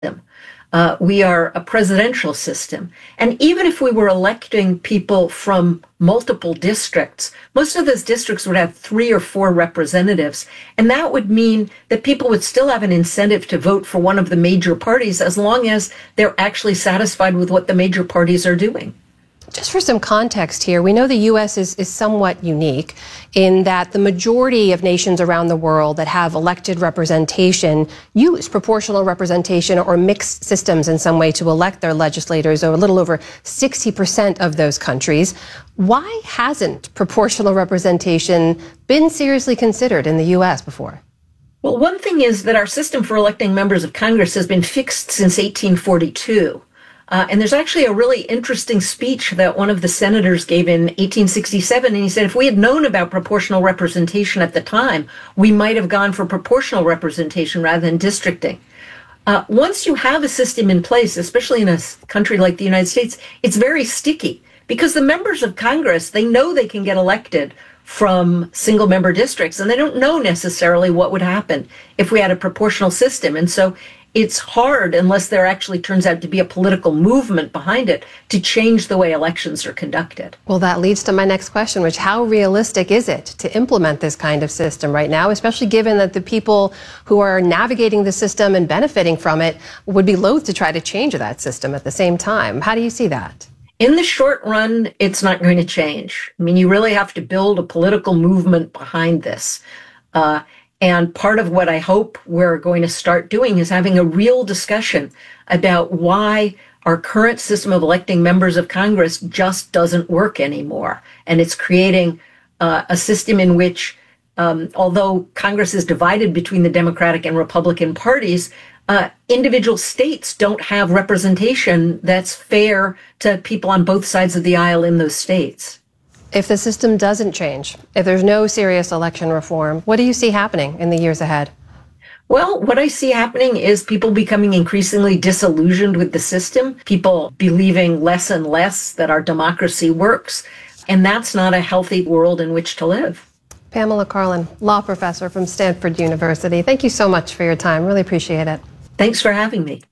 We are a presidential system. And even if we were electing people from multiple districts, most of those districts would have 3 or 4 representatives. And that would mean that people would still have an incentive to vote for one of the major parties as long as they're actually satisfied with what the major parties are doing. Just for some context here, we know the U.S. is somewhat unique in that the majority of nations around the world that have elected representation use proportional representation or mixed systems in some way to elect their legislators, or a little over 60% of those countries. Why hasn't proportional representation been seriously considered in the U.S. before? Well, one thing is that our system for electing members of Congress has been fixed since 1842. And there's actually a really interesting speech that one of the senators gave in 1867. And he said, if we had known about proportional representation at the time, we might have gone for proportional representation rather than districting. Once you have a system in place, especially in a country like the United States, it's very sticky because the members of Congress, they know they can get elected from single member districts, and they don't know necessarily what would happen if we had a proportional system. And so it's hard, unless there actually turns out to be a political movement behind it, to change the way elections are conducted. Well, that leads to my next question, which how realistic is it to implement this kind of system right now, especially given that the people who are navigating the system and benefiting from it would be loath to try to change that system at the same time? How do you see that? In the short run, it's not going to change. I mean, you really have to build a political movement behind this. And part of what I hope we're going to start doing is having a real discussion about why our current system of electing members of Congress just doesn't work anymore. And it's creating a system in which, although Congress is divided between the Democratic and Republican parties, individual states don't have representation that's fair to people on both sides of the aisle in those states. If the system doesn't change, if there's no serious election reform, what do you see happening in the years ahead? Well, what I see happening is people becoming increasingly disillusioned with the system, people believing less and less that our democracy works, and that's not a healthy world in which to live. Pamela Karlan, law professor from Stanford University. Thank you so much for your time. Really appreciate it. Thanks for having me.